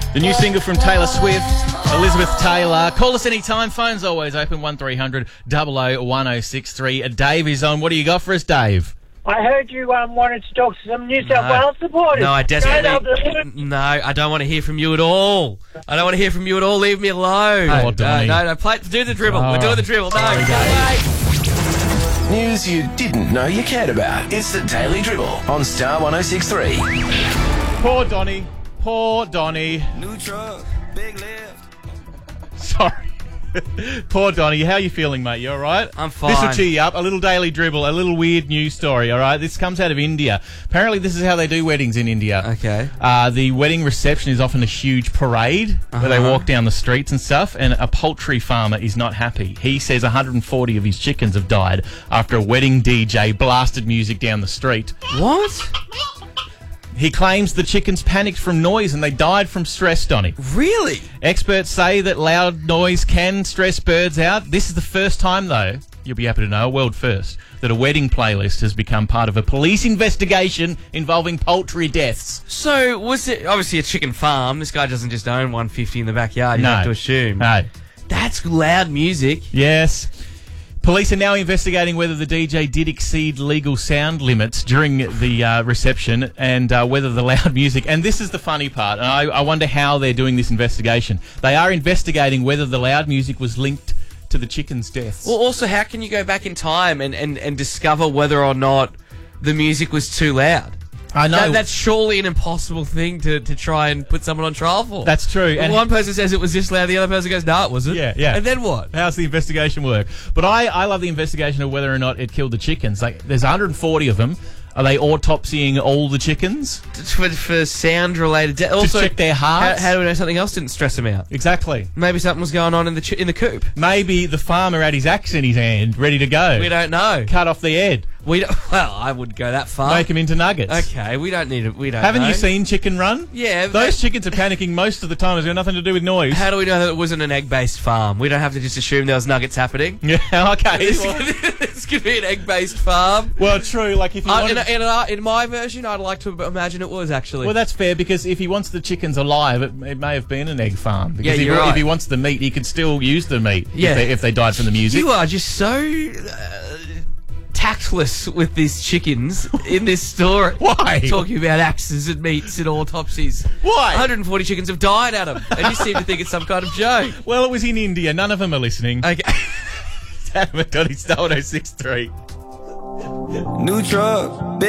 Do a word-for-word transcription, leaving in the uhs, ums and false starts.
The new single from Taylor Swift, Elizabeth Taylor. Call us anytime. Phone's always open, one three hundred, double oh one oh six three. Dave is on. What do you got for us, Dave? I heard you um, wanted to talk to some New South No. Wales supporters. No, I desperately... Straight No, I don't want to hear from you at all. I don't want to hear from you at all. Leave me alone. Oh, no, Donny. no, no, play, do the dribble. Oh. We're doing the dribble. No, Sorry, go away. News you didn't know you cared about. It's the Daily Dribble on Star one oh six three. Poor Donny. Poor Donny. New truck, big lift. Sorry. Poor Donny. How are you feeling, mate? You all right? I'm fine. This will cheer you up. A little daily dribble, a little weird news story, all right? This comes out of India. Apparently, this is how they do weddings in India. Okay. Uh, the wedding reception is often a huge parade where they Uh-huh. walk down the streets and stuff, and a poultry farmer is not happy. He says one hundred forty of his chickens have died after a wedding D J blasted music down the street. What? He claims the chickens panicked from noise and they died from stress, Donny. Really? Experts say that loud noise can stress birds out. This is the first time, though, you'll be happy to know, a world first, that a wedding playlist has become part of a police investigation involving poultry deaths. So, was it obviously a chicken farm? This guy doesn't just own one fifty in the backyard, you No. have to assume. No. That's loud music. Yes. Police are now investigating whether the D J did exceed legal sound limits during the uh, reception and uh, whether the loud music... And this is the funny part, and I, I wonder how they're doing this investigation. They are investigating whether the loud music was linked to the chickens' deaths. Well, also, how can you go back in time and, and, and discover whether or not the music was too loud? I know. That, that's surely an impossible thing to, to try and put someone on trial for. That's true. Well, And one person says it was this loud, the other person goes, no, it wasn't. Yeah, yeah. And then what? How's the investigation work? But I, I love the investigation of whether or not it killed the chickens. Like, there's one hundred forty of them. Are they autopsying all the chickens? For, for sound-related... De- also, check their hearts? How, how do we know something else didn't stress them out? Exactly. Maybe something was going on in the chi- in the coop. Maybe the farmer had his axe in his hand, ready to go. We don't know. Cut off the head. We don't, well, I wouldn't go that far. Make them into nuggets. Okay, we don't need it. We don't. Haven't know. you seen Chicken Run? Yeah, Those but- chickens are panicking most of the time. It's got nothing to do with noise. How do we know that it wasn't an egg-based farm? We don't have to just assume there was nuggets happening. Yeah, okay. This, well, this could be an egg-based farm. well, true. Like if you Uh, wanted... in, in, uh, in my version, I'd like to imagine it was actually. Well, that's fair because if he wants the chickens alive, it, it may have been an egg farm. Because Yeah, if, you're he, right. if he wants the meat, he could still use the meat Yeah. if, they, if they died from the music. You are just so uh, tactless with these chickens in this story. Why? Talking about axes and meats and autopsies. Why? one hundred forty chickens have died, Adam, and you seem to think it's some kind of joke. Well, it was in India. None of them are listening. Okay. Adam and Donny, Star one oh six three. New truck, big